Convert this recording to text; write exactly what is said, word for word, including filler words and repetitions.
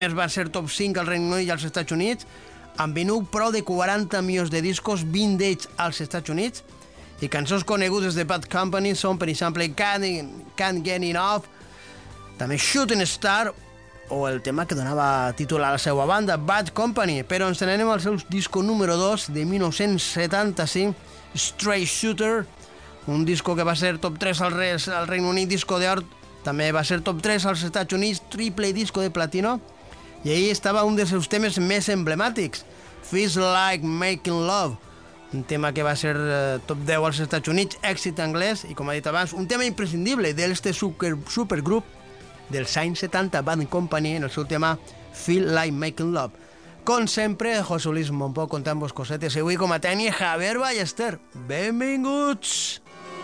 va ser top cinc al Regne Unit i als Estats Units, han venut prou de quaranta milions de discos, vint d'ells als Estats Units, i cançons conegudes de Bad Company són, per exemple, Can't, Can't Get Enough, també Shooting Star, o el tema que donava títol a la seva banda, Bad Company. Però ens n'anem al seu disco número dos de mil nou-cents setanta-cinc, Straight Shooter, un disco que va ser top tres al, Re al Regne Unit, disco d'or, també va ser top tres als Estats Units, triple disco de platino, i ahí estava un dels seus temes més emblemàtics, Feels Like Making Love, un tema que va ser eh, top deu als Estats Units, èxit anglès, i com ha dit abans, un tema imprescindible d'este super, supergrup dels anys setanta, Bad Company, en el seu tema Feel Like Making Love. Com sempre, José Luis Montpó contant-vos cosetes, i avui com a tècnic Javier Ballester. Benvinguts!